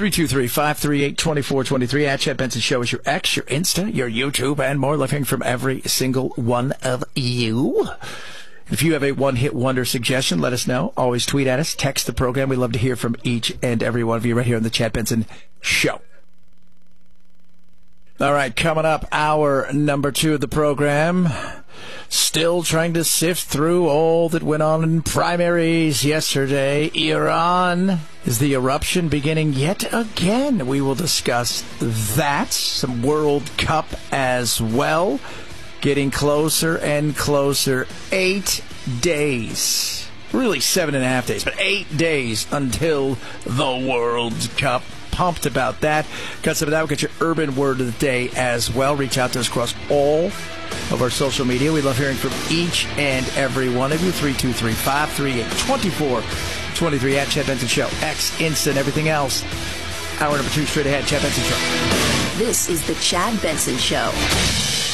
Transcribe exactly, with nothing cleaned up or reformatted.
three two three, five three eight, two four two three. At Chad Benson Show is your X, your Insta, your YouTube, and more. Love hearing from every single one of you. If you have a one-hit wonder suggestion, let us know. Always tweet at us, text the program. We love to hear from each and every one of you right here on the Chad Benson Show. All right, coming up, hour number two of the program. Still trying to sift through all that went on in primaries yesterday. Iran, is the eruption beginning yet again? We will discuss that. Some World Cup as well. Getting closer and closer. Eight days. Really seven and a half days, but eight days until the World Cup. Pumped about that. Got some of that. We'll get your urban word of the day as well. Reach out to us across all of our social media. We love hearing from each and every one of you. three two three, five three eight, two four two three at Chad Benson Show. X, Insta, and everything else. Hour number two straight ahead. Chad Benson Show. This is the Chad Benson Show.